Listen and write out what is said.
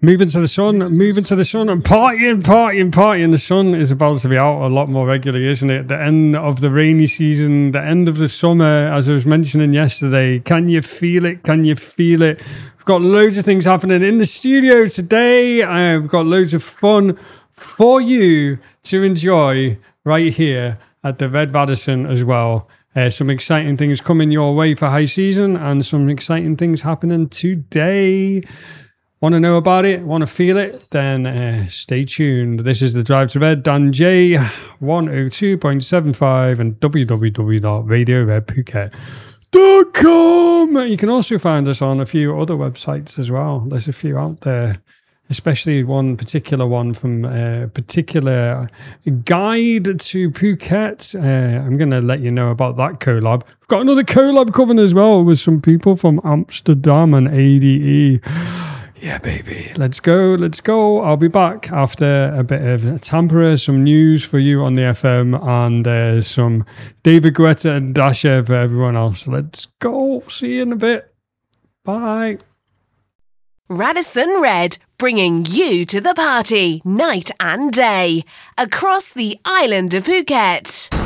Moving to the sun, and partying. The sun is about to be out a lot more regularly, isn't it? The end of the rainy season, the end of the summer, as I was mentioning yesterday. Can you feel it? Can you feel it? We've got loads of things happening in the studio today. We've got loads of fun for you to enjoy right here at the Red Radisson as well. Some exciting things coming your way for high season and some exciting things happening today. Want to know about it? Want to feel it? Then stay tuned. This is the Drive to Red, Dan J, 102.75 and www.radioredphuket.com. You can also find us on a few other websites as well. There's a few out there, especially one particular one from a particular guide to Phuket. I'm going to let you know about that collab. We've got another collab coming as well with some people from Amsterdam and ADE. Yeah, baby. Let's go. I'll be back after a bit of Tampere, some news for you on the FM, and some David Guetta and Dasha for everyone else. Let's go. See you in a bit. Bye. Radisson Red, bringing you to the party night and day across the island of Phuket.